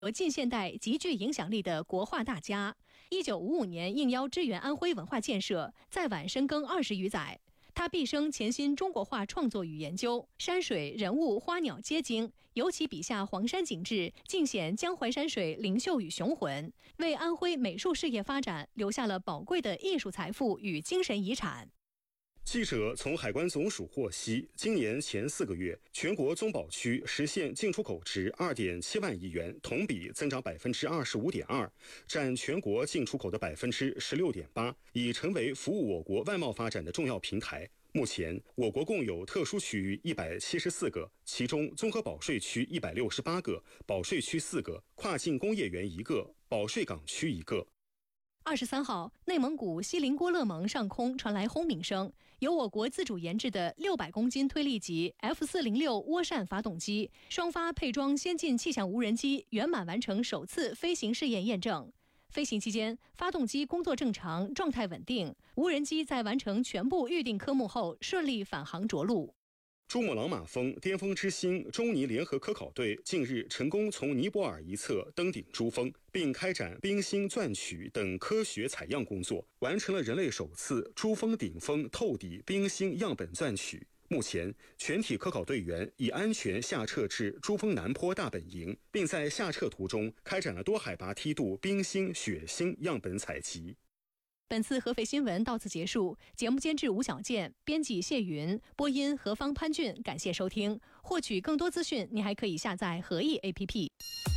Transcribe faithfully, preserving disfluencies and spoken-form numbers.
有近现代极具影响力的国画大家。一九五五年应邀支援安徽文化建设，再晚深耕二十余载。他毕生潜心中国画创作与研究，山水、人物、花鸟皆精，尤其笔下黄山景致尽显江淮山水灵秀与雄浑，为安徽美术事业发展留下了宝贵的艺术财富与精神遗产。 记者从海关总署获悉，今年前四个月，全国中保区实现进出口值二点七万亿元，同比增长百分之二十五点二，占全国进出口的百分之十六点八，已成为服务我国外贸发展的重要平台。目前，我国共有特殊区域一百七十四个，其中综合保税区一百六十八个，保税区四个，跨境工业园一个，保税港区一个。 二十三号，内蒙古锡林郭勒盟上空传来轰鸣声，由我国自主研制的六百公斤推力级 F 四零六涡扇发动机，双发配装先进气象无人机圆满完成首次飞行试验验证。飞行期间，发动机工作正常，状态稳定。无人机在完成全部预定科目后，顺利返航着陆。 珠穆朗玛峰巅峰之星中尼联合科考队近日成功从尼泊尔一侧登顶珠峰，并开展冰芯钻取等科学采样工作，完成了人类首次珠峰顶峰透底冰芯样本钻取。目前，全体科考队员已安全下撤至珠峰南坡大本营，并在下撤途中开展了多海拔梯度冰芯、雪芯样本采集。 本次合肥新闻到此结束，节目监制吴小健，编辑谢云，播音何方潘俊，感谢收听。获取更多资讯，您还可以下载合意 A P P。